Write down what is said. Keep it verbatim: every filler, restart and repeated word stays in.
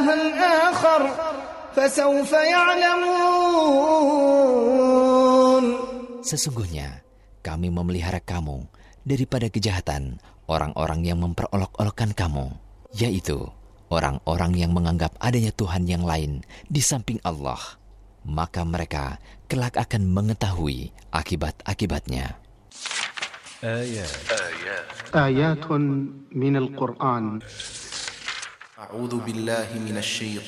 آخر فسوف يعلمون. Sesungguhnya kami memelihara kamu daripada kejahatan orang-orang yang memperolok-olokkan kamu, yaitu orang-orang yang menganggap adanya Tuhan yang lain di samping Allah. Maka mereka kelak akan mengetahui akibat-akibatnya. آيات آيات من القرآن. أعوذ بالله من الشيطان